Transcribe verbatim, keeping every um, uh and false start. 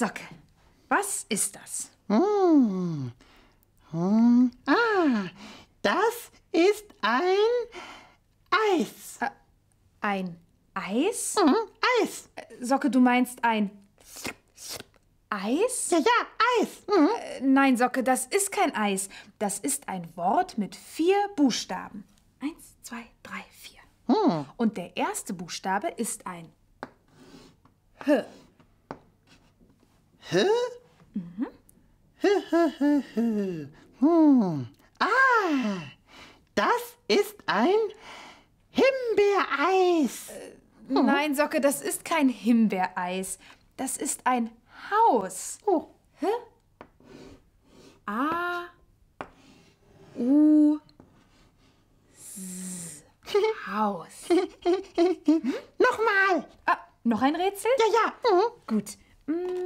Socke, was ist das? Hm. Hm. Ah, das ist ein Eis. Äh, ein Eis? Hm, Eis. Socke, du meinst ein Eis? Ja, ja, Eis. Hm. Äh, nein, Socke, das ist kein Eis. Das ist ein Wort mit vier Buchstaben. Eins, zwei, drei, vier. Hm. Und der erste Buchstabe ist ein H. H? Mhm. H, h, h, h. Hm. Ah, das ist ein Himbeereis. Äh, nein, Socke, das ist kein Himbeereis. Das ist ein Haus. Oh. H? A. U. S. Haus. Hm? Nochmal. Ah, noch ein Rätsel? Ja, ja. Mhm. Gut. Mm,